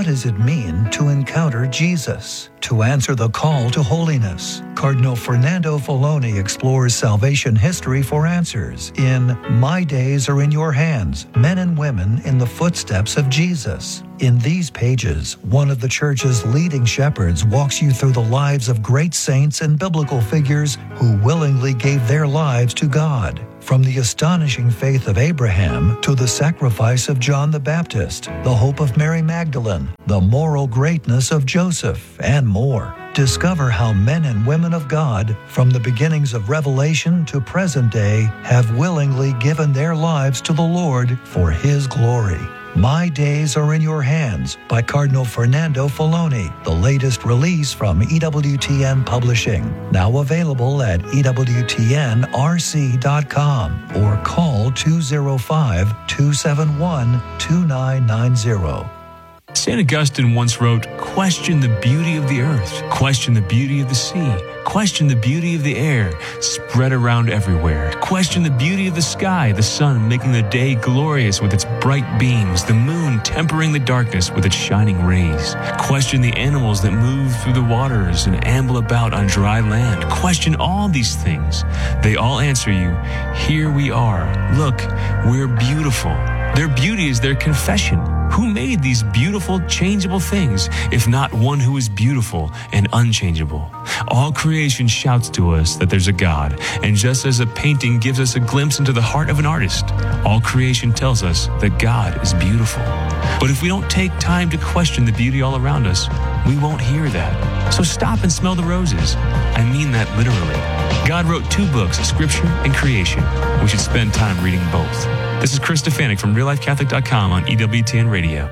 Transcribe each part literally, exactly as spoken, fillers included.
What does it mean to encounter Jesus? To answer the call to holiness, Cardinal Fernando Filoni explores salvation history for answers in My Days Are in Your Hands, Men and Women in the Footsteps of Jesus. In these pages, one of the Church's leading shepherds walks you through the lives of great saints and biblical figures who willingly gave their lives to God. From the astonishing faith of Abraham to the sacrifice of John the Baptist, the hope of Mary Magdalene, the moral greatness of Joseph, and more. Discover how men and women of God, from the beginnings of Revelation to present day, have willingly given their lives to the Lord for His glory. My Days Are in Your Hands by Cardinal Fernando Filoni, the latest release from E W T N Publishing. Now available at E W T N R C dot com or call two oh five, two seven one, two nine nine zero. Saint Augustine once wrote, "Question the beauty of the earth, question the beauty of the sea, question the beauty of the air, spread around everywhere. Question the beauty of the sky, the sun making the day glorious with its bright beams, the moon tempering the darkness with its shining rays. Question the animals that move through the waters and amble about on dry land. Question all these things. They all answer you, here we are. Look, we're beautiful." Their beauty is their confession. Who made these beautiful, changeable things, if not one who is beautiful and unchangeable? All creation shouts to us that there's a God, and just as a painting gives us a glimpse into the heart of an artist, all creation tells us that God is beautiful. But if we don't take time to question the beauty all around us, we won't hear that. So stop and smell the roses. I mean that literally. God wrote two books, Scripture and Creation. We should spend time reading both. This is Chris Stefanik from real life catholic dot com on E W T N Radio.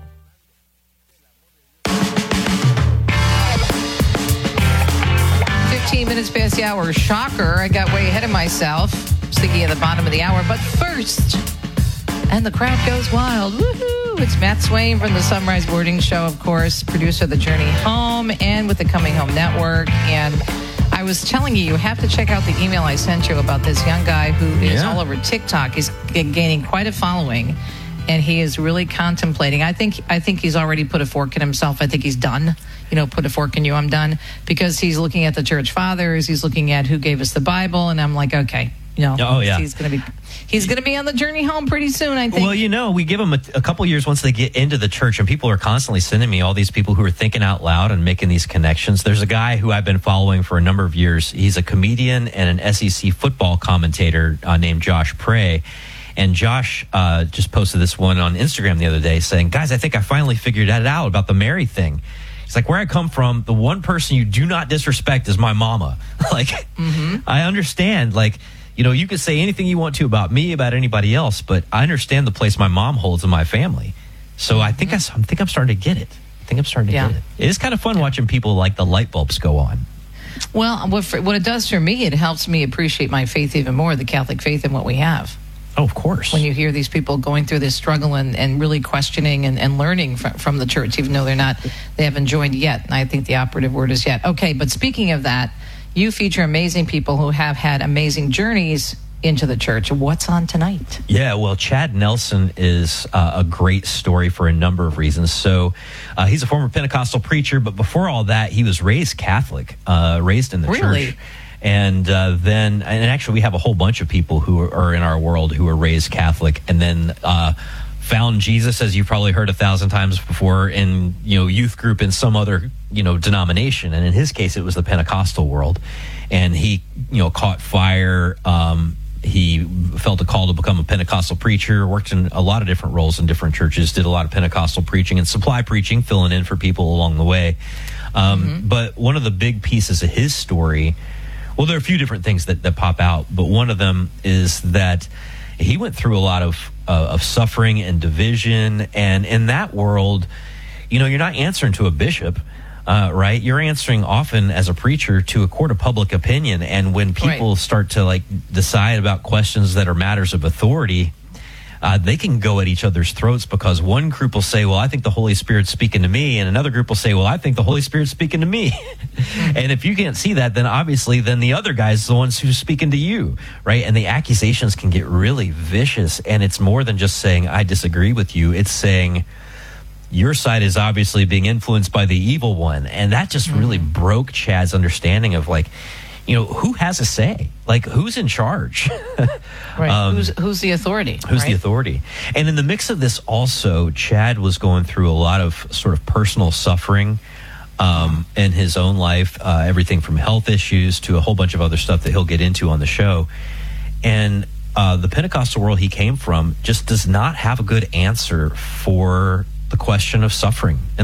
fifteen minutes past the hour. Shocker. I got way ahead of myself. I was thinking at the bottom of the hour. But first, and the crowd goes wild. Woohoo! It's Matt Swain from the Sunrise Boarding Show, of course, producer of The Journey Home and with the Coming Home Network. And I was telling you, you have to check out the email I sent you about this young guy who is Yeah. all over TikTok. He's g- gaining quite a following, and he is really contemplating. I think I think he's already put a fork in himself. I think he's done. You know, put a fork in you, I'm done. Because he's looking at the church fathers. He's looking at who gave us the Bible, and I'm like, okay, you know, Oh, yeah. he's going to be he's going to be on the journey home pretty soon, I think. Well, you know, we give them a, a couple years once they get into the church, and people are constantly sending me all these people who are thinking out loud and making these connections. There's a guy who I've been following for a number of years. He's a comedian and an S E C football commentator uh, named Josh Prey. And Josh uh, just posted this one on Instagram the other day saying, guys, I think I finally figured that out about the Mary thing. It's like, where I come from, the one person you do not disrespect is my mama. Like, mm-hmm. I understand, like, you know, you could say anything you want to about me, about anybody else, but I understand the place my mom holds in my family. So I think I, I think I'm starting to get it. I think I'm starting to Yeah. get it. It is kind of fun watching people like the light bulbs go on. Well, what, for, what it does for me, it helps me appreciate my faith even more, the Catholic faith and what we have. Oh, of course. When you hear these people going through this struggle and, and really questioning and, and learning from, from the church, even though they're not, they haven't joined yet. And I think the operative word is yet. Okay, but speaking of that, you feature amazing people who have had amazing journeys into the church. What's on tonight? Yeah, well, Chad Nelson is uh, a great story for a number of reasons. So uh, he's a former Pentecostal preacher, but before all that, he was raised Catholic, uh, raised in the Really? church. And uh, then, and actually we have a whole bunch of people who are, are in our world who were raised Catholic and then uh, found Jesus, as you've probably heard a thousand times before, in, you know, youth group in some other, you know, denomination. And in his case, it was the Pentecostal world. And he, you know, caught fire. Um, he felt a call to become a Pentecostal preacher, worked in a lot of different roles in different churches, did a lot of Pentecostal preaching and supply preaching, filling in for people along the way. Um, mm-hmm. But one of the big pieces of his story, well, there are a few different things that, that pop out, but one of them is that he went through a lot of uh, of suffering and division, and in that world, you know, you're not answering to a bishop, uh, right? You're answering often as a preacher to a court of public opinion, and when people Right. start to like decide about questions that are matters of authority, Uh, they can go at each other's throats because one group will say, well, I think the Holy Spirit's speaking to me. And another group will say, well, I think the Holy Spirit's speaking to me. And if you can't see that, then obviously then the other guy's the ones who's speaking to you, right? And the accusations can get really vicious. And it's more than just saying, I disagree with you. It's saying, your side is obviously being influenced by the evil one. And that just really broke Chad's understanding of like, you know, who has a say? Like, who's in charge? Right. Um, who's who's the authority? Who's right? the authority? And in the mix of this also, Chad was going through a lot of sort of personal suffering um, in his own life, uh, everything from health issues to a whole bunch of other stuff that he'll get into on the show. And uh, the Pentecostal world he came from just does not have a good answer for the question of suffering. And